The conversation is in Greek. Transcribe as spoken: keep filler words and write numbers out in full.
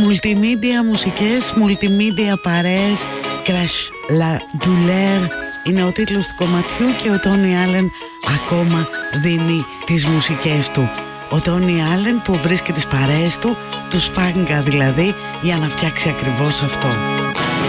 Multimedia μουσικές, multimedia παρέες, Crash la douleur είναι ο τίτλος του κομματιού και ο Τόνι Άλεν ακόμα δίνει τις μουσικές του. Ο Τόνι Άλεν που βρίσκει τις παρέες του, τους φάγγα δηλαδή, για να φτιάξει ακριβώς αυτό.